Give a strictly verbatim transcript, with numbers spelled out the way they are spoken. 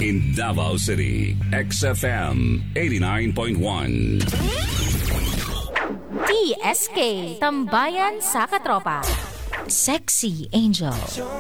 In Davao City, X F M eighty-nine point one. T S K, Tambayan sa Katropa. Sexy Angel.